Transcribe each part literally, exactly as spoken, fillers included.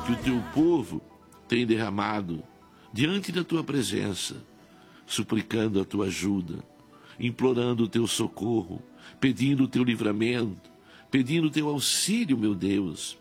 que o teu povo tem derramado diante da tua presença, suplicando a tua ajuda, implorando o teu socorro, pedindo o teu livramento, pedindo o teu auxílio, meu Deus.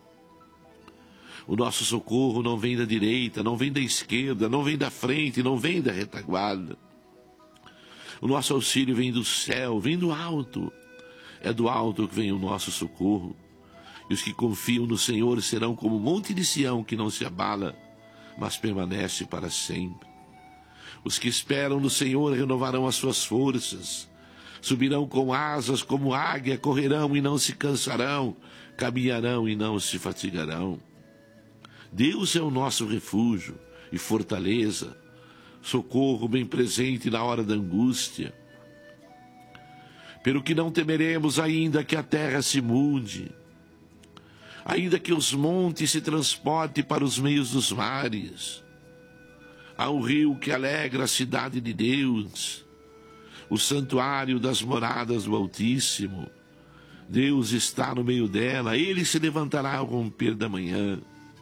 O nosso socorro não vem da direita, não vem da esquerda, não vem da frente, não vem da retaguarda. O nosso auxílio vem do céu, vem do alto. É do alto que vem o nosso socorro. E os que confiam no Senhor serão como o monte de Sião, que não se abala, mas permanece para sempre. Os que esperam no Senhor renovarão as suas forças. Subirão com asas como águia, correrão e não se cansarão, caminharão e não se fatigarão. Deus é o nosso refúgio e fortaleza, socorro bem presente na hora da angústia. Pelo que não temeremos, ainda que a terra se mude, ainda que os montes se transportem para os meios dos mares. Há um rio que alegra a cidade de Deus, o santuário das moradas do Altíssimo. Deus está no meio dela, ele se levantará ao romper da manhã.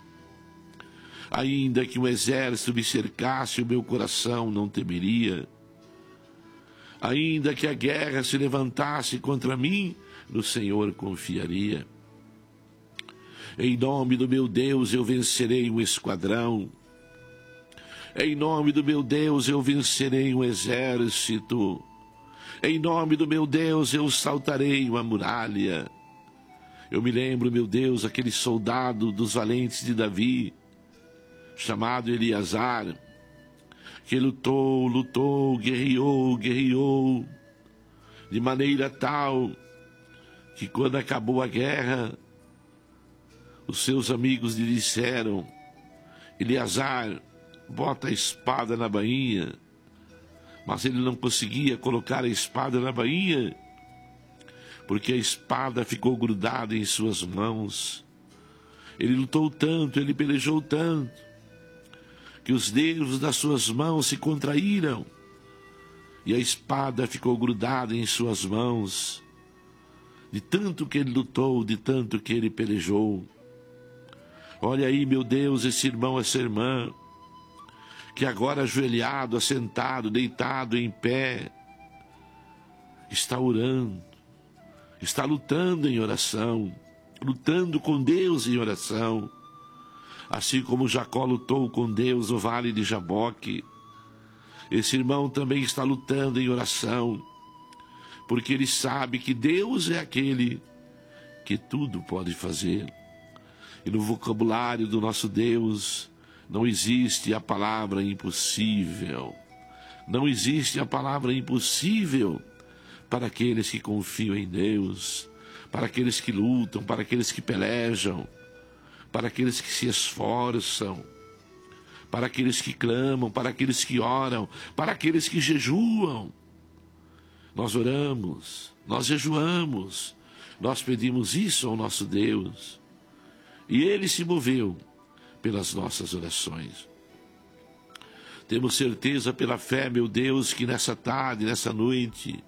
Ainda que um exército me cercasse, o meu coração não temeria. Ainda que a guerra se levantasse contra mim, no Senhor confiaria. Em nome do meu Deus eu vencerei um esquadrão. Em nome do meu Deus eu vencerei um exército. Em nome do meu Deus eu saltarei uma muralha. Eu me lembro, meu Deus, aquele soldado dos valentes de Davi, chamado Eleazar, que lutou, lutou, guerreou, guerreou, de maneira tal que quando acabou a guerra, os seus amigos lhe disseram: Eleazar, bota a espada na bainha. Mas ele não conseguia colocar a espada na bainha, porque a espada ficou grudada em suas mãos. Ele lutou tanto, ele pelejou tanto, que os dedos das suas mãos se contraíram, e a espada ficou grudada em suas mãos, de tanto que ele lutou, de tanto que ele pelejou. Olha aí, meu Deus, esse irmão, essa irmã, que agora ajoelhado, assentado, deitado, em pé, está orando, está lutando em oração, lutando com Deus em oração, assim como Jacó lutou com Deus no vale de Jaboque. Esse irmão também está lutando em oração, porque ele sabe que Deus é aquele que tudo pode fazer. E no vocabulário do nosso Deus não existe a palavra impossível. Não existe a palavra impossível para aqueles que confiam em Deus, para aqueles que lutam, para aqueles que pelejam, para aqueles que se esforçam, para aqueles que clamam, para aqueles que oram, para aqueles que jejuam. Nós oramos, nós jejuamos, nós pedimos isso ao nosso Deus, e Ele se moveu pelas nossas orações. Temos certeza pela fé, meu Deus, que nessa tarde, nessa noite,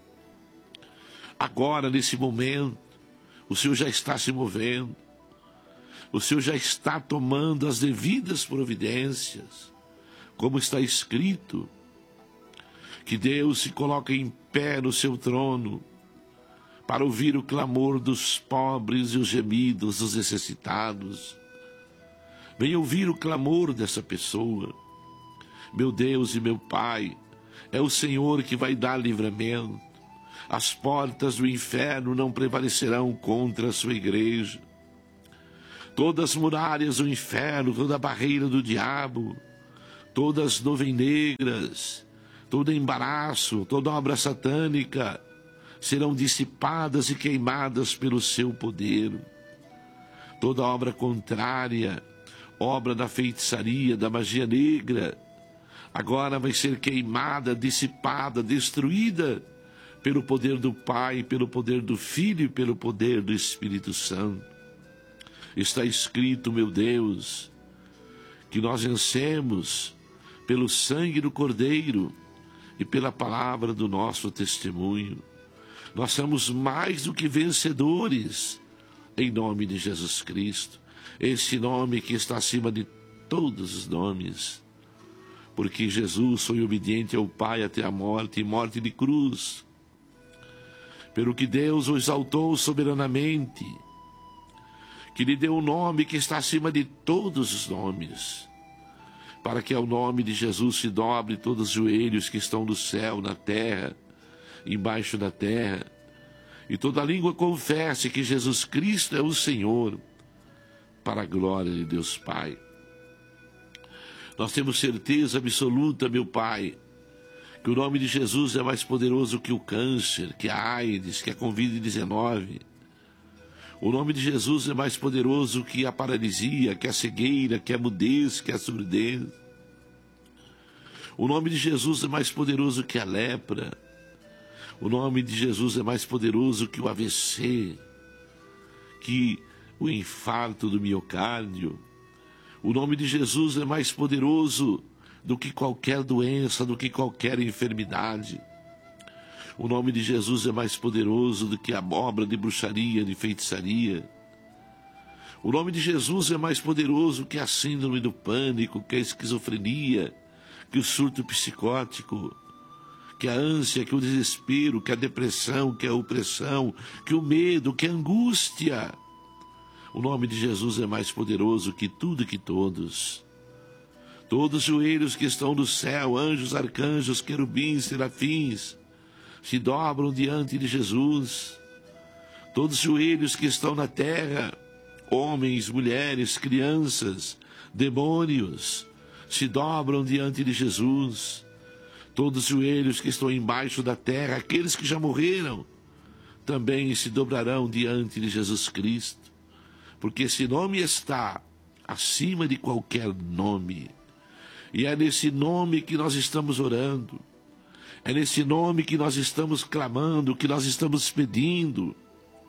agora, nesse momento, o Senhor já está se movendo, o Senhor já está tomando as devidas providências, como está escrito, que Deus se coloca em pé no seu trono, para ouvir o clamor dos pobres e os gemidos dos necessitados. Venha ouvir o clamor dessa pessoa. Meu Deus e meu Pai, é o Senhor que vai dar livramento. As portas do inferno não prevalecerão contra a sua igreja. Todas as muralhas do inferno, toda a barreira do diabo, todas as nuvens negras, todo embaraço, toda obra satânica, serão dissipadas e queimadas pelo seu poder. Toda obra contrária, obra da feitiçaria, da magia negra, agora vai ser queimada, dissipada, destruída pelo poder do Pai, pelo poder do Filho e pelo poder do Espírito Santo. Está escrito, meu Deus, que nós vencemos pelo sangue do Cordeiro e pela palavra do nosso testemunho. Nós somos mais do que vencedores, em nome de Jesus Cristo. esse nome que está acima de todos os nomes, porque Jesus foi obediente ao Pai até a morte, e morte de cruz, pelo que Deus o exaltou soberanamente, que lhe deu um nome que está acima de todos os nomes, para que ao nome de Jesus se dobre todos os joelhos que estão no céu, na terra, embaixo da terra, e toda língua confesse que Jesus Cristo é o Senhor, para a glória de Deus Pai. Nós temos certeza absoluta, meu Pai, que o nome de Jesus é mais poderoso que o câncer, que a AIDS, que a covid dezenove. O nome de Jesus é mais poderoso que a paralisia, que a cegueira, que a mudez, que a surdez. O nome de Jesus é mais poderoso que a lepra. O nome de Jesus é mais poderoso que o A V C, que o infarto do miocárdio. O nome de Jesus é mais poderoso do que qualquer doença, do que qualquer enfermidade. O nome de Jesus é mais poderoso do que a obra de bruxaria, de feitiçaria. O nome de Jesus é mais poderoso que a síndrome do pânico, que a esquizofrenia, que o surto psicótico, que a ânsia, que o desespero, que a depressão, que a opressão, que o medo, que a angústia. O nome de Jesus é mais poderoso que tudo e que todos. Todos os joelhos que estão no céu, anjos, arcanjos, querubins, serafins, se dobram diante de Jesus. Todos os joelhos que estão na terra, homens, mulheres, crianças, demônios, se dobram diante de Jesus. Todos os joelhos que estão embaixo da terra, aqueles que já morreram, também se dobrarão diante de Jesus Cristo. Porque esse nome está acima de qualquer nome. E é nesse nome que nós estamos orando. É nesse nome que nós estamos clamando, que nós estamos pedindo.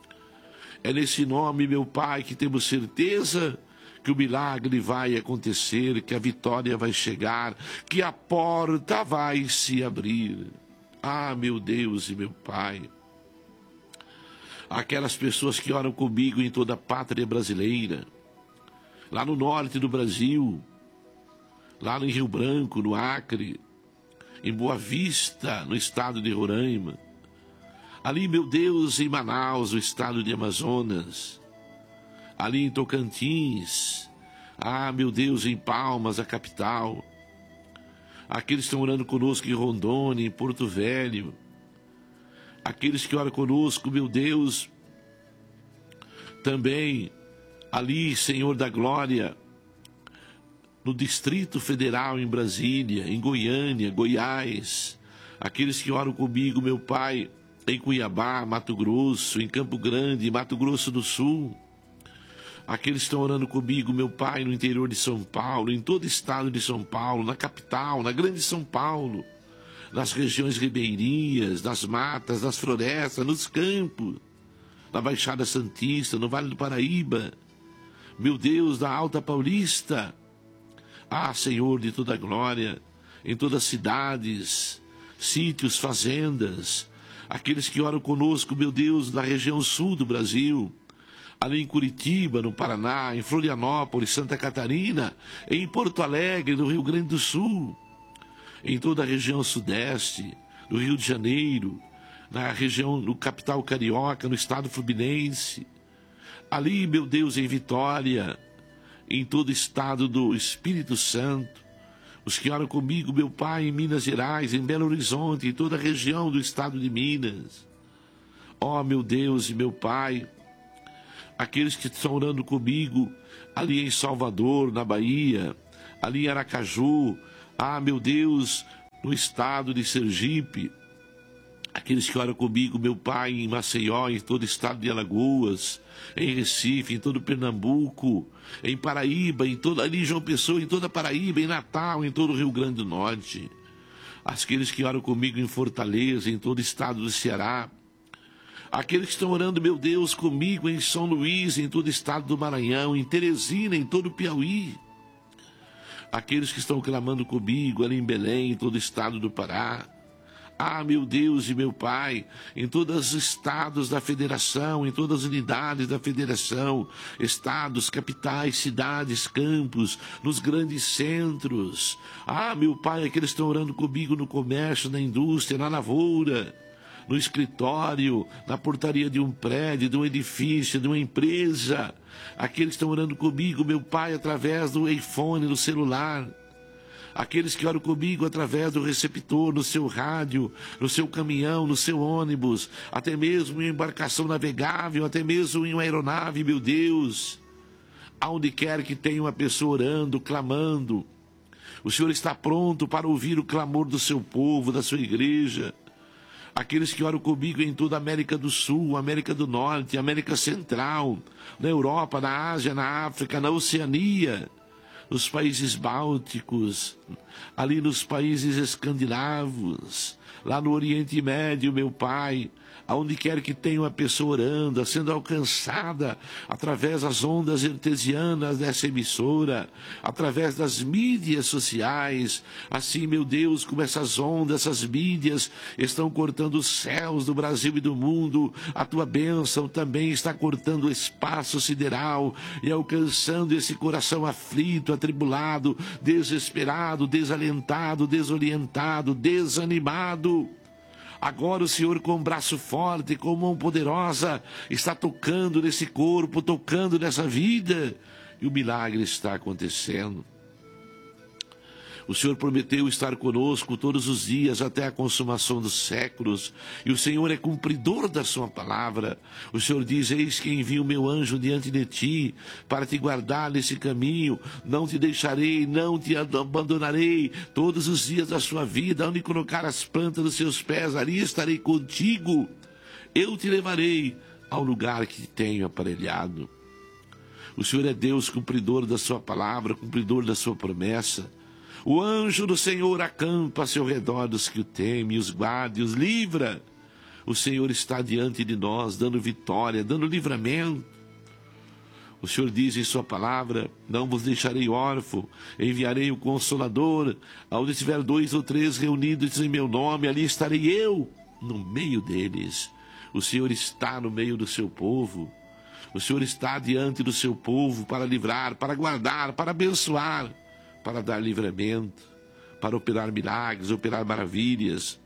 É nesse nome, meu Pai, que temos certeza que o milagre vai acontecer, que a vitória vai chegar, que a porta vai se abrir. Ah, meu Deus e meu Pai. Aquelas pessoas que oram comigo em toda a pátria brasileira, lá no norte do Brasil, lá em Rio Branco, no Acre, em Boa Vista, no estado de Roraima, ali, meu Deus, em Manaus, no estado de Amazonas, ali em Tocantins, ah, meu Deus, em Palmas, a capital, aqueles que estão orando conosco em Rondônia, em Porto Velho, aqueles que oram conosco, meu Deus, também ali, Senhor da Glória, no Distrito Federal, em Brasília, em Goiânia, Goiás, aqueles que oram comigo, meu Pai, em Cuiabá, Mato Grosso, em Campo Grande, Mato Grosso do Sul, aqueles que estão orando comigo, meu Pai, no interior de São Paulo, em todo o estado de São Paulo, na capital, na grande São Paulo, nas regiões ribeirinhas, nas matas, nas florestas, nos campos, na Baixada Santista, no Vale do Paraíba, meu Deus, da Alta Paulista, ah, Senhor de toda a glória, em todas as cidades, sítios, fazendas, aqueles que oram conosco, meu Deus, na região sul do Brasil, ali em Curitiba, no Paraná, em Florianópolis, Santa Catarina, em Porto Alegre, no Rio Grande do Sul, em toda a região sudeste, no Rio de Janeiro, na região, no capital carioca, no estado fluminense, ali, meu Deus, em Vitória, em todo o estado do Espírito Santo, os que oram comigo, meu Pai, em Minas Gerais, em Belo Horizonte, em toda a região do estado de Minas. Ó, meu Deus e meu Pai, aqueles que estão orando comigo ali em Salvador, na Bahia, ali em Aracaju, ah, meu Deus, no estado de Sergipe, aqueles que oram comigo, meu Pai, em Maceió, em todo o estado de Alagoas, em Recife, em todo Pernambuco, em Paraíba, em toda, ali em João Pessoa, em toda a Paraíba, em Natal, em todo o Rio Grande do Norte, aqueles que oram comigo em Fortaleza, em todo o estado do Ceará, aqueles que estão orando, meu Deus, comigo em São Luís, em todo o estado do Maranhão, em Teresina, em todo o Piauí, aqueles que estão clamando comigo ali em Belém, em todo o estado do Pará, Ah, meu Deus e meu Pai, em todos os estados da federação, em todas as unidades da federação, estados, capitais, cidades, campos, nos grandes centros. Ah, meu Pai, aqueles que estão orando comigo no comércio, na indústria, na lavoura, no escritório, na portaria de um prédio, de um edifício, de uma empresa. Aqueles que estão orando comigo, meu Pai, através do iPhone, do celular. Aqueles que oram comigo através do receptor, no seu rádio, no seu caminhão, no seu ônibus, até mesmo em embarcação navegável, até mesmo em uma aeronave, meu Deus. Aonde quer que tenha uma pessoa orando, clamando, o Senhor está pronto para ouvir o clamor do seu povo, da sua igreja. Aqueles que oram comigo em toda a América do Sul, América do Norte, América Central, na Europa, na Ásia, na África, na Oceania, nos países bálticos, ali nos países escandinavos, lá no Oriente Médio, meu Pai, aonde quer que tenha uma pessoa orando, sendo alcançada através das ondas artesianas dessa emissora, através das mídias sociais, assim, meu Deus, como essas ondas, essas mídias estão cortando os céus do Brasil e do mundo, a tua bênção também está cortando o espaço sideral e alcançando esse coração aflito, atribulado, desesperado, desalentado, desorientado, desanimado. Agora o Senhor, com um braço forte, com mão poderosa, está tocando nesse corpo, tocando nessa vida, e o milagre está acontecendo. O Senhor prometeu estar conosco todos os dias até a consumação dos séculos, e o Senhor é cumpridor da sua palavra. O Senhor diz: eis que envio o meu anjo diante de ti, para te guardar nesse caminho, não te deixarei, não te abandonarei, todos os dias da sua vida, onde colocar as plantas dos seus pés, ali estarei contigo, eu te levarei ao lugar que te tenho aparelhado. O Senhor é Deus, cumpridor da sua palavra, cumpridor da sua promessa. O anjo do Senhor acampa ao seu redor dos que o temem, os guarda e os livra. O Senhor está diante de nós, dando vitória, dando livramento. O Senhor diz em sua palavra: não vos deixarei órfão, enviarei o Consolador. Aonde tiver dois ou três reunidos em meu nome, ali estarei eu no meio deles. O Senhor está no meio do seu povo. O Senhor está diante do seu povo para livrar, para guardar, para abençoar, para dar livramento, para operar milagres, operar maravilhas.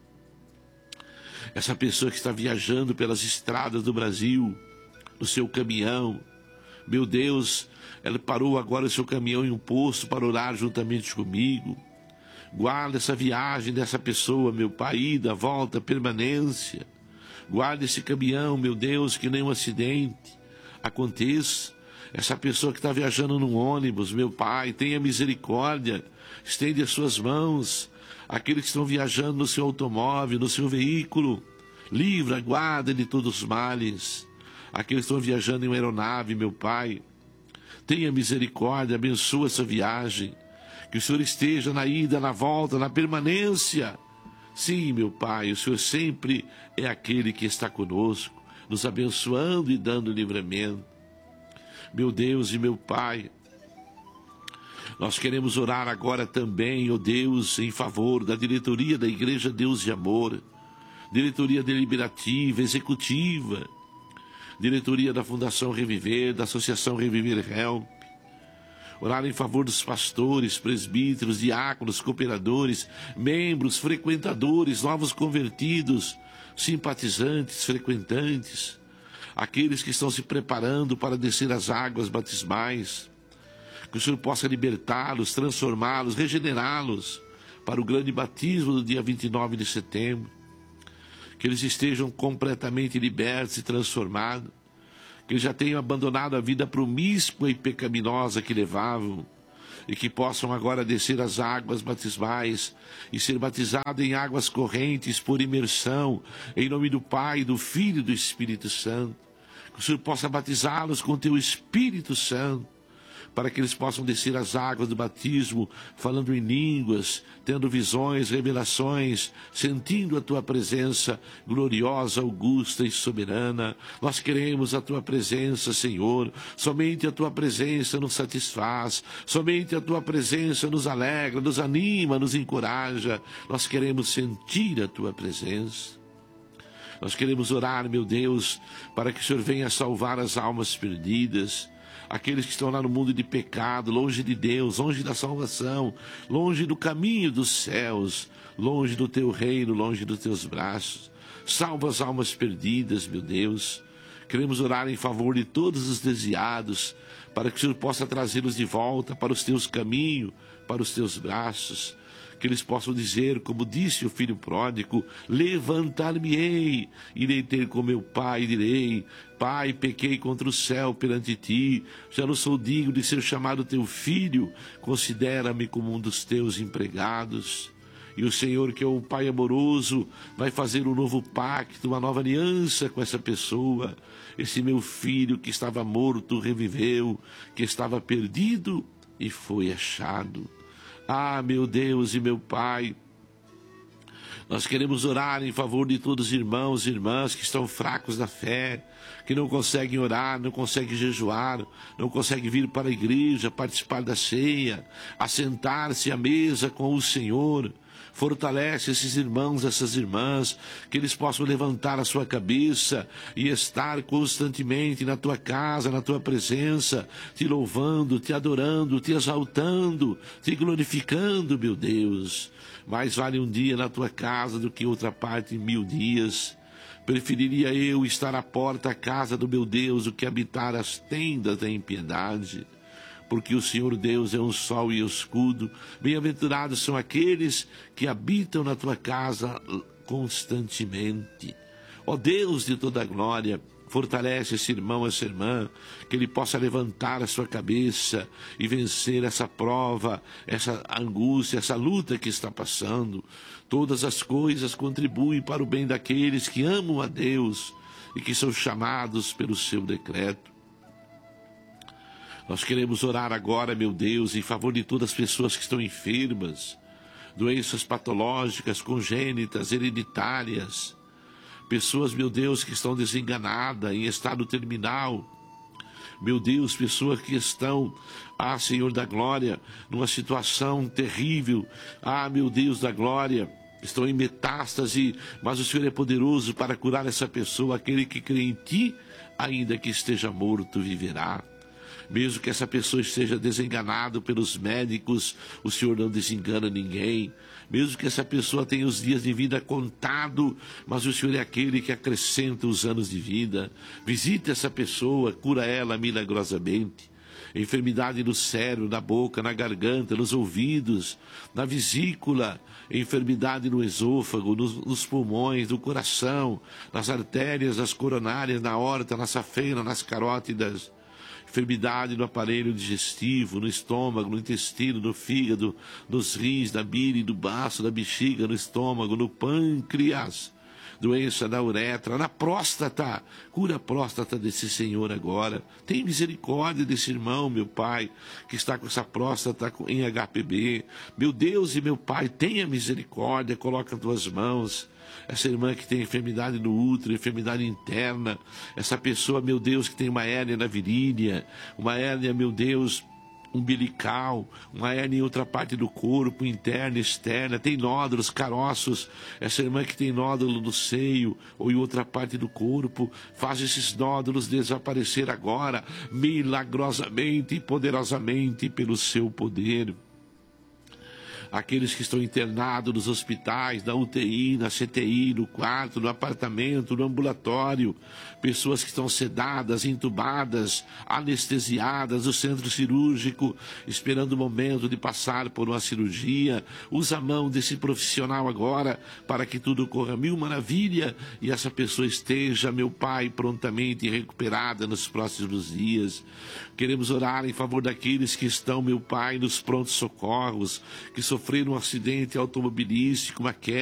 Essa pessoa que está viajando pelas estradas do Brasil, no seu caminhão, meu Deus, ela parou agora o seu caminhão em um posto para orar juntamente comigo. Guarda essa viagem dessa pessoa, meu Pai, ida, volta, permanência. Guarda esse caminhão, meu Deus, que nenhum acidente aconteça. Essa pessoa que está viajando num ônibus, meu Pai, tenha misericórdia, estende as suas mãos. Aqueles que estão viajando no seu automóvel, no seu veículo, livra, guarda de todos os males. Aqueles que estão viajando em uma aeronave, meu Pai, tenha misericórdia, abençoa essa viagem. Que o Senhor esteja na ida, na volta, na permanência. Sim, meu Pai, o Senhor sempre é aquele que está conosco, nos abençoando e dando livramento. Meu Deus e meu Pai, nós queremos orar agora também, ó Deus, em favor da diretoria da Igreja Deus de Amor, diretoria deliberativa, executiva, diretoria da Fundação Reviver, da Associação Reviver Help. Orar em favor dos pastores, presbíteros, diáconos, cooperadores, membros, frequentadores, novos convertidos, simpatizantes, frequentantes, aqueles que estão se preparando para descer as águas batismais. Que o Senhor possa libertá-los, transformá-los, regenerá-los para o grande batismo do dia vinte e nove de setembro. Que eles estejam completamente libertos e transformados. Que eles já tenham abandonado a vida promíscua e pecaminosa que levavam. E que possam agora descer as águas batismais e ser batizados em águas correntes por imersão, em nome do Pai, do Filho e do Espírito Santo. Que o Senhor possa batizá-los com teu Espírito Santo, para que eles possam descer as águas do batismo, falando em línguas, tendo visões, revelações, sentindo a tua presença gloriosa, augusta e soberana. Nós queremos a tua presença, Senhor. Somente a tua presença nos satisfaz, somente a tua presença nos alegra, nos anima, nos encoraja. Nós queremos sentir a tua presença. Nós queremos orar, meu Deus, para que o Senhor venha salvar as almas perdidas, aqueles que estão lá no mundo de pecado, longe de Deus, longe da salvação, longe do caminho dos céus, longe do teu reino, longe dos teus braços. Salva as almas perdidas, meu Deus. Queremos orar em favor de todos os desviados, para que o Senhor possa trazê-los de volta para os teus caminhos, para os teus braços. Que eles possam dizer, como disse o filho pródigo: levantar-me-ei, irei ter com meu pai e direi: Pai, pequei contra o céu perante ti, já não sou digno de ser chamado teu filho, considera-me como um dos teus empregados. E o Senhor, que é o Pai amoroso, vai fazer um novo pacto, uma nova aliança com essa pessoa. Esse meu filho que estava morto reviveu, que estava perdido e foi achado. Ah, meu Deus e meu Pai, nós queremos orar em favor de todos os irmãos e irmãs que estão fracos na fé, que não conseguem orar, não conseguem jejuar, não conseguem vir para a igreja, participar da ceia, assentar-se à mesa com o Senhor. Fortalece esses irmãos, essas irmãs, que eles possam levantar a sua cabeça e estar constantemente na tua casa, na tua presença, te louvando, te adorando, te exaltando, te glorificando, meu Deus. Mais vale um dia na tua casa do que outra parte em mil dias. Preferiria eu estar à porta da casa do meu Deus do que habitar as tendas da impiedade. Porque o Senhor Deus é um sol e escudo. Bem-aventurados são aqueles que habitam na tua casa constantemente. Ó Deus de toda a glória, fortalece esse irmão, essa irmã, que ele possa levantar a sua cabeça e vencer essa prova, essa angústia, essa luta que está passando. Todas as coisas contribuem para o bem daqueles que amam a Deus e que são chamados pelo seu decreto. Nós queremos orar agora, meu Deus, em favor de todas as pessoas que estão enfermas, doenças patológicas, congênitas, hereditárias, pessoas, meu Deus, que estão desenganadas, em estado terminal. Meu Deus, pessoas que estão, ah, Senhor da glória, numa situação terrível. Ah, meu Deus da glória, estão em metástase, mas o Senhor é poderoso para curar essa pessoa. Aquele que crê em ti, ainda que esteja morto, viverá. Mesmo que essa pessoa esteja desenganada pelos médicos, o Senhor não desengana ninguém. Mesmo que essa pessoa tenha os dias de vida contados, mas o Senhor é aquele que acrescenta os anos de vida. Visita essa pessoa, cura ela milagrosamente. Enfermidade no cérebro, na boca, na garganta, nos ouvidos, na vesícula, enfermidade no esôfago, nos, nos pulmões, no coração, nas artérias, nas coronárias, na aorta, na safena, nas carótidas. Enfermidade no aparelho digestivo, no estômago, no intestino, no fígado, nos rins, na bile, no baço, na bexiga, no estômago, no pâncreas. Doença na uretra, na próstata. Cura a próstata desse senhor agora. Tem misericórdia desse irmão, meu Pai, que está com essa próstata em H P V. Meu Deus e meu Pai, tenha misericórdia, coloca as tuas mãos. Essa irmã que tem enfermidade no útero, enfermidade interna. Essa pessoa, meu Deus, que tem uma hérnia na virilha, uma hérnia, meu Deus, umbilical, uma hérnia em outra parte do corpo, interna, externa, tem nódulos, caroços. Essa irmã que tem nódulo no seio ou em outra parte do corpo, faz esses nódulos desaparecer agora, milagrosamente e poderosamente pelo seu poder. Aqueles que estão internados nos hospitais, na U T I, na C T I, no quarto, no apartamento, no ambulatório, pessoas que estão sedadas, entubadas, anestesiadas no centro cirúrgico, esperando o momento de passar por uma cirurgia. Usa a mão desse profissional agora para que tudo corra mil maravilha e essa pessoa esteja, meu Pai, prontamente recuperada nos próximos dias. Queremos orar em favor daqueles que estão, meu Pai, nos prontos socorros, que sofreram um acidente automobilístico, uma queda,